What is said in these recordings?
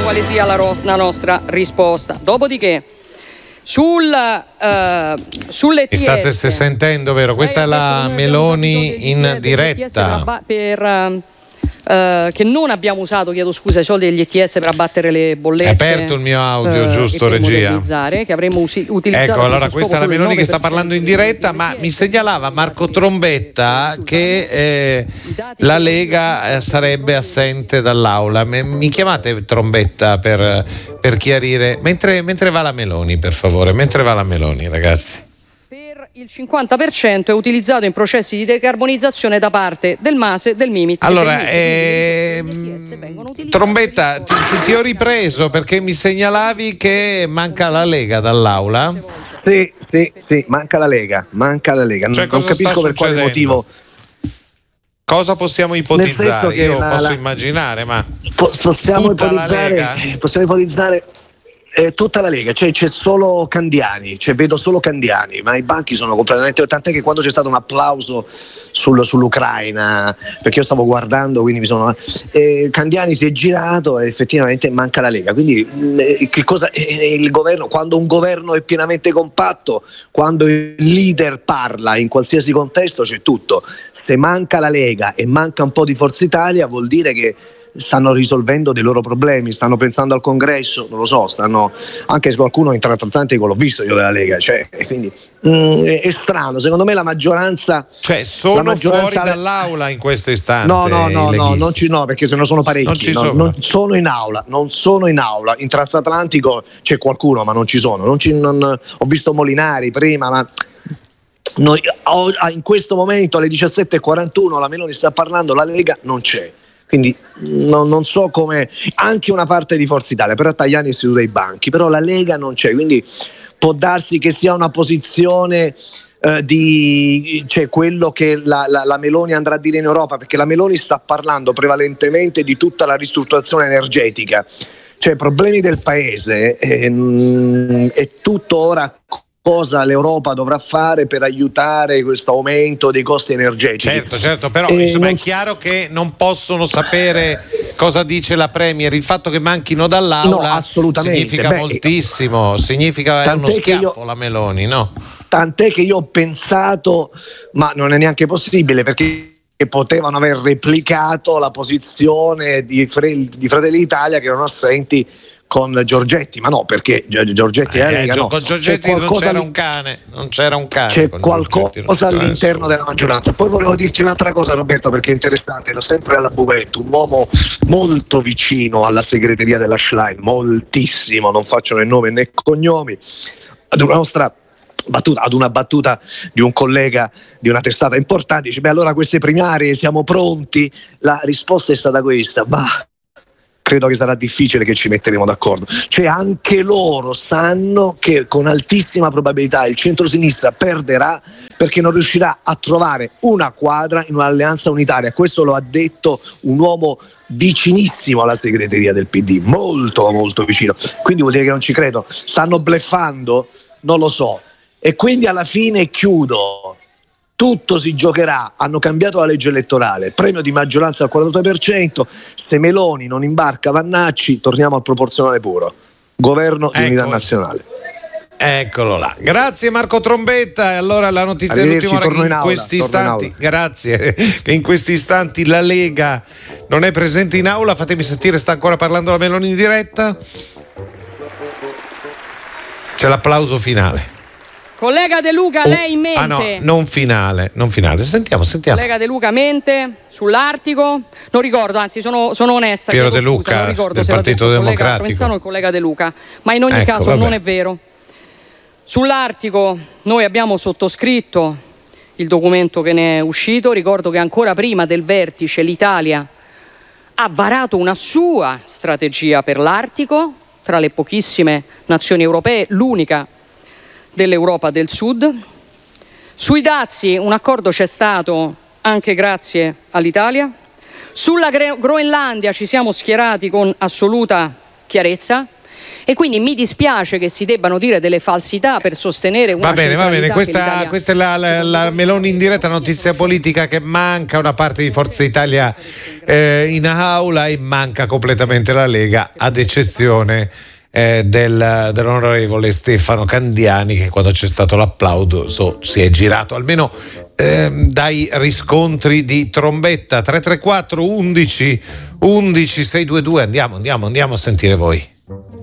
quale sia la nostra risposta. Dopodiché sulle mi state sentendo, vero? Questa è la Meloni in diretta. Che non abbiamo usato, chiedo scusa, i soldi degli ETS per abbattere le bollette. È aperto il mio audio, giusto, regia? Che avremmo utilizzato. Ecco, allora questa è la Meloni che sta parlando in diretta, ma mi segnalava Marco Trombetta che la Lega sarebbe assente dall'aula. Mi chiamate Trombetta per chiarire, mentre va la Meloni, per favore, mentre va la Meloni, ragazzi. Il 50% è utilizzato in processi di decarbonizzazione da parte del MASE, del MIMIT. Allora, Trombetta, ti ho ripreso perché mi segnalavi che manca la Lega dall'aula. Sì, manca la Lega. Cioè, non capisco per quale motivo. Cosa possiamo ipotizzare? Che io posso immaginare, ma possiamo ipotizzare tutta la Lega, cioè c'è solo Candiani, vedo solo Candiani, ma i banchi sono completamente, tant'è che quando c'è stato un applauso sull'Ucraina, perché io stavo guardando, quindi Candiani si è girato e effettivamente manca la Lega. Quindi che cosa il governo, quando un governo è pienamente compatto, quando il leader parla in qualsiasi contesto c'è tutto. Se manca la Lega e manca un po' di Forza Italia, vuol dire che stanno risolvendo dei loro problemi, stanno pensando al congresso, non lo so, anche se qualcuno in Transatlantico l'ho visto io della Lega, quindi è strano, secondo me la maggioranza fuori dall'aula in questo istante. No, perché se no sono parecchi, non sono in aula, in Transatlantico c'è qualcuno ma non ci sono, ho visto Molinari prima, ma in questo momento alle 17:41 la Meloni sta parlando, la Lega non c'è. Quindi non so come, anche una parte di Forza Italia, però Tajani è seduto ai banchi, però la Lega non c'è, quindi può darsi che sia una posizione quello che la Meloni andrà a dire in Europa, perché la Meloni sta parlando prevalentemente di tutta la ristrutturazione energetica, cioè problemi del paese, è tutto ora cosa l'Europa dovrà fare per aiutare questo aumento dei costi energetici. Certo, però è chiaro che non possono sapere cosa dice la Premier. Il fatto che manchino dall'aula significa moltissimo, significa uno schiaffo la Meloni, no? Tant'è che io ho pensato, ma non è neanche possibile, perché potevano aver replicato la posizione di Fratelli d'Italia, che erano assenti con Giorgetti, ma no, perché Giorgetti è la Lega, no. Con Giorgetti non c'era un cane. C'è qualcosa all'interno della maggioranza. Poi volevo dirti un'altra cosa, Roberto, perché è interessante, ero sempre alla Buvette, un uomo molto vicino alla segreteria della Schlein, moltissimo, non faccio né nome né cognomi, ad una battuta di un collega di una testata importante, dice: allora queste primarie siamo pronti? La risposta è stata questa: credo che sarà difficile che ci metteremo d'accordo. Cioè anche loro sanno che con altissima probabilità il centrosinistra perderà, perché non riuscirà a trovare una quadra in un'alleanza unitaria. Questo lo ha detto un uomo vicinissimo alla segreteria del PD, molto molto vicino. Quindi vuol dire che non ci credo. Stanno bluffando? Non lo so. E quindi alla fine chiudo. Tutto si giocherà, hanno cambiato la legge elettorale, premio di maggioranza al 42%, se Meloni non imbarca Vannacci torniamo al proporzionale puro, governo di unità nazionale. Eccolo là, grazie Marco Trombetta. E allora la notizia dell'ultima ora che in questi istanti, grazie, che in questi istanti la Lega non è presente in aula. Fatemi sentire, sta ancora parlando la Meloni in diretta? C'è l'applauso finale. Collega De Luca, lei mente. Non finale. Sentiamo. Collega De Luca mente sull'Artico. Non ricordo, anzi sono onesta. Piero De Luca del Partito Democratico. Il collega De Luca, ma in ogni caso non è vero. Sull'Artico noi abbiamo sottoscritto il documento che ne è uscito. Ricordo che ancora prima del vertice l'Italia ha varato una sua strategia per l'Artico, tra le pochissime nazioni europee, l'unica dell'Europa del Sud. Sui dazi un accordo c'è stato anche grazie all'Italia. Sulla Groenlandia ci siamo schierati con assoluta chiarezza E quindi mi dispiace che si debbano dire delle falsità per sostenere una Va bene, questa è la Meloni in diretta, notizia politica, che manca una parte di Forza Italia in aula e manca completamente la Lega, ad eccezione dell'onorevole Stefano Candiani, che quando c'è stato l'applauso si è girato, almeno dai riscontri di Trombetta. 334 11 11 622. Andiamo a sentire voi.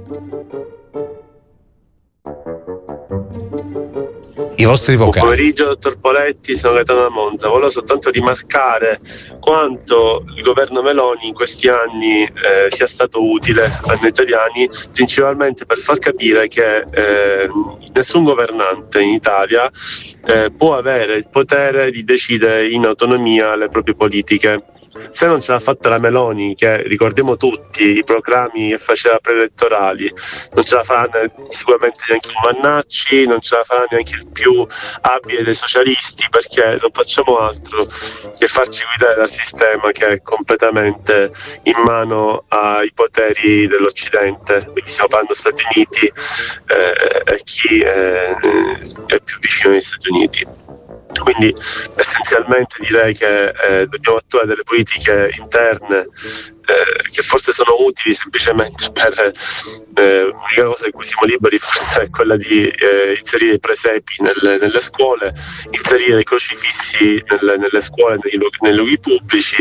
I vostri vocali. Buon pomeriggio, dottor Poletti, sono Gaetano da Monza. Volevo soltanto rimarcare quanto il governo Meloni in questi anni sia stato utile a noi italiani, principalmente per far capire che nessun governante in Italia può avere il potere di decidere in autonomia le proprie politiche. Se non ce l'ha fatta la Meloni, che ricordiamo tutti i proclami che faceva preelettorali, non ce la farà sicuramente neanche un Mannacci, non ce la farà neanche il più abile dei socialisti, perché non facciamo altro che farci guidare dal sistema che è completamente in mano ai poteri dell'Occidente, quindi stiamo parlando degli Stati Uniti e chi è più vicino agli Stati Uniti. Quindi essenzialmente direi che dobbiamo attuare delle politiche interne che forse sono utili semplicemente per l'unica cosa di cui siamo liberi forse è quella di inserire i presepi nelle scuole, inserire i crocifissi nelle scuole, nei luoghi pubblici,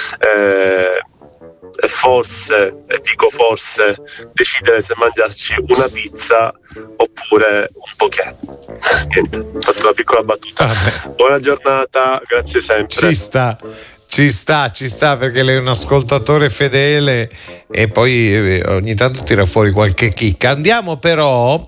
e forse, e dico forse, decidere se mangiarci una pizza oppure un poké. Niente, ho fatto una piccola battuta. Buona giornata, grazie sempre. Ci sta, perché lei è un ascoltatore fedele e poi ogni tanto tira fuori qualche chicca. Andiamo però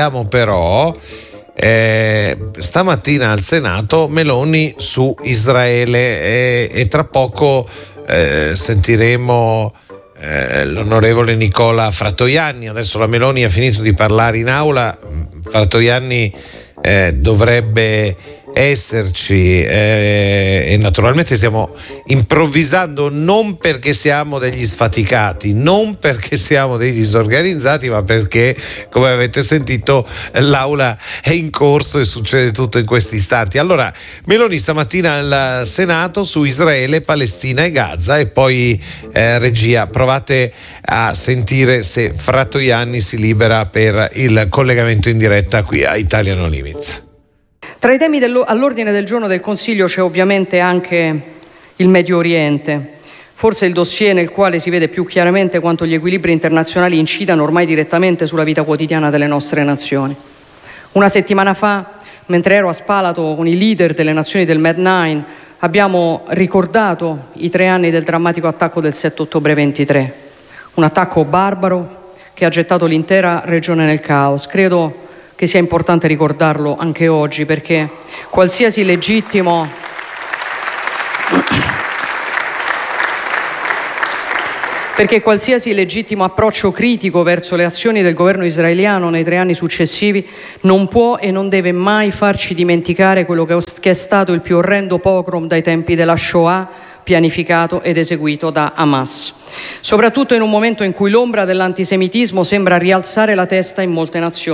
stamattina al Senato Meloni su Israele e tra poco sentiremo l'onorevole Nicola Fratoianni. Adesso la Meloni ha finito di parlare in aula, Fratoianni dovrebbe esserci e naturalmente stiamo improvvisando, non perché siamo degli sfaticati, non perché siamo dei disorganizzati, ma perché, come avete sentito, l'aula è in corso e succede tutto in questi istanti. Allora, Meloni stamattina al Senato su Israele, Palestina e Gaza, e poi regia, provate a sentire se Fratoianni si libera per il collegamento in diretta qui a Italia No Limits. Tra i temi all'ordine del giorno del Consiglio c'è ovviamente anche il Medio Oriente, forse il dossier nel quale si vede più chiaramente quanto gli equilibri internazionali incidano ormai direttamente sulla vita quotidiana delle nostre nazioni. Una settimana fa, mentre ero a Spalato con i leader delle nazioni del Med9, abbiamo ricordato i 3 anni del drammatico attacco del 7 ottobre 23, un attacco barbaro che ha gettato l'intera regione nel caos. Credo che sia importante ricordarlo anche oggi, perché qualsiasi legittimo approccio critico verso le azioni del governo israeliano nei 3 anni successivi non può e non deve mai farci dimenticare quello che è stato il più orrendo pogrom dai tempi della Shoah, pianificato ed eseguito da Hamas. Soprattutto in un momento in cui l'ombra dell'antisemitismo sembra rialzare la testa in molte nazioni.